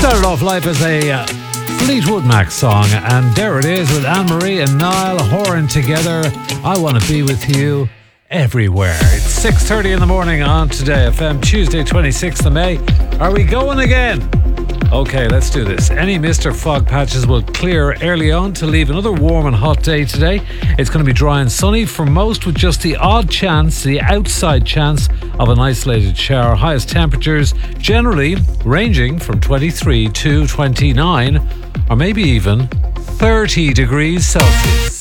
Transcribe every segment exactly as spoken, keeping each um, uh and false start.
Started off life as a uh, Fleetwood Mac song, and there it is with Anne-Marie and Niall Horan together. I want to be with you everywhere. It's six thirty in the morning on Today F M, Tuesday twenty-sixth of May. Are we going again? Okay, let's do this. Any Mister Fog patches will clear early on to leave another warm and hot day today. It's going to be dry and sunny for most, with just the odd chance, the outside chance of an isolated shower. Highest temperatures generally ranging from twenty-three to twenty-nine, or maybe even thirty degrees Celsius.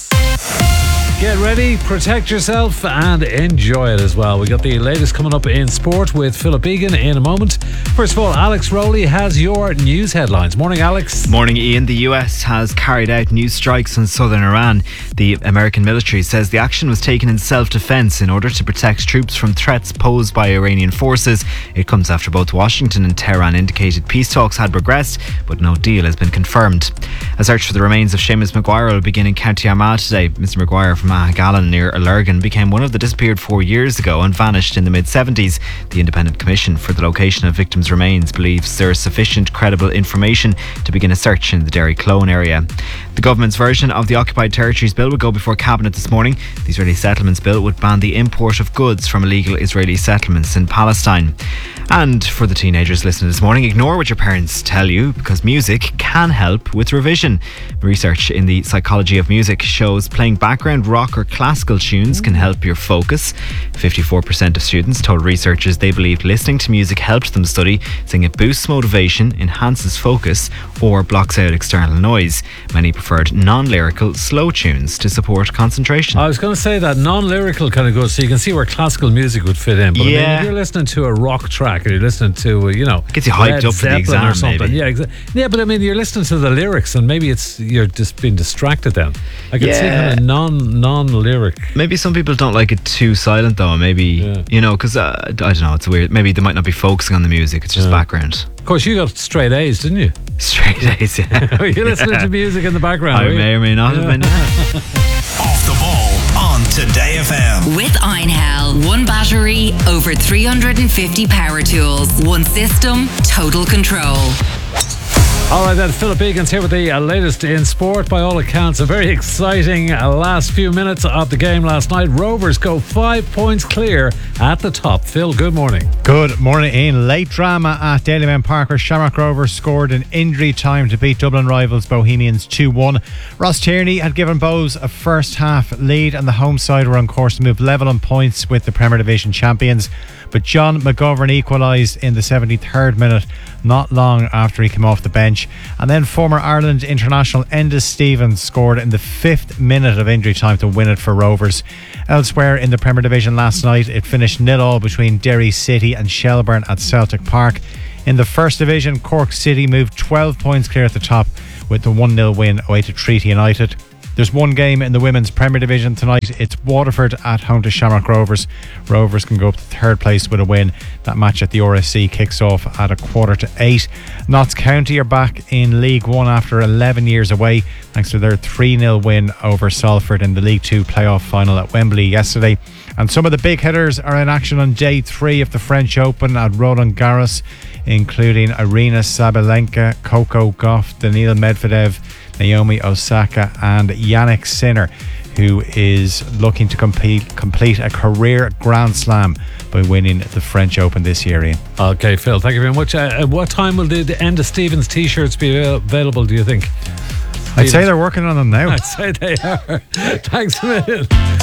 Get ready, protect yourself, and enjoy it as well. We got the latest coming up in sport with Philip Egan in a moment. First of all, Alex Rowley has your news headlines. Morning, Alex. Morning, Ian. The U S has carried out new strikes in southern Iran. The American military says the action was taken in self-defense in order to protect troops from threats posed by Iranian forces. It comes after both Washington and Tehran indicated peace talks had progressed, but no deal has been confirmed. A search for the remains of Seamus Maguire will begin in County Armagh today. Mister Maguire from Mahagallen near Lurgan became one of the disappeared four years ago and vanished in the mid-seventies. The Independent Commission for the Location of Victims' Remains believes there is sufficient credible information to begin a search in the Derry Clone area. The government's version of the Occupied Territories Bill will go before Cabinet this morning. The Israeli Settlements Bill would ban the import of goods from illegal Israeli settlements in Palestine. And for the teenagers listening this morning, ignore what your parents tell you, because music can help with revision. Research in the psychology of music shows playing background rock or classical tunes can help your focus. fifty-four percent of students told researchers they believed listening to music helped them study, saying it boosts motivation, enhances focus, or blocks out external noise. Many preferred non-lyrical, slow tunes to support concentration. I was going to say that non-lyrical kind of goes, so you can see where classical music would fit in. But yeah. I mean, if you're listening to a rock track, and you're listening to, uh, you know, gets you hyped Led up for the Zeppelin exam, or something. maybe. Yeah, exa- yeah, but I mean, you're listening to the lyrics, and maybe it's you're just being distracted. Then I can Yeah. see kind of non non-lyric. Maybe some people don't like it too silent though. Maybe, Yeah. you know, because uh, I don't know, it's weird. Maybe they might not be focusing on the music, it's just Yeah. background. Of course, you got straight A's, didn't you? Straight A's, yeah. Were you listening to music in the background? I were you? may or may not have been. Off the ball on Today F M. With Einhell, one battery, over three hundred fifty power tools, one system, total control. All right, then, Philip Egan's here with the uh, latest in sport. By all accounts, a very exciting uh, last few minutes of the game last night. Rovers go five points clear at the top. Phil, good morning. Good morning, Ian. Late drama at Dalymount Park, where Shamrock Rovers scored in injury time to beat Dublin rivals Bohemians two one. Ross Tierney had given Bohs a first half lead, and the home side were on course to move level on points with the Premier Division champions. But John McGovern equalised in the seventy-third minute, not long after he came off the bench. And then former Ireland international Enda Stevens scored in the fifth minute of injury time to win it for Rovers. Elsewhere in the Premier Division last night, it finished nil all between Derry City and Shelbourne at Celtic Park. In the First Division, Cork City moved twelve points clear at the top with the one nil win away to Treaty United. There's one game in the Women's Premier Division tonight. It's Waterford at home to Shamrock Rovers. Rovers can go up to third place with a win. That match at the R S C kicks off at a quarter to eight. Notts County are back in League One after eleven years away, thanks to their three nil win over Salford in the League Two playoff final at Wembley yesterday. And some of the big hitters are in action on day three of the French Open at Roland Garros, including Irina Sabalenka, Coco Gauff, Daniil Medvedev, Naomi Osaka, and Yannick Sinner, who is looking to compete, complete a career Grand Slam by winning the French Open this year, Ian. Okay, Phil, thank you very much. Uh, at what time will the, the end of Stevens t-shirts be avail- available, do you think? I'd say they're working on them now. I'd say they are. Thanks a million.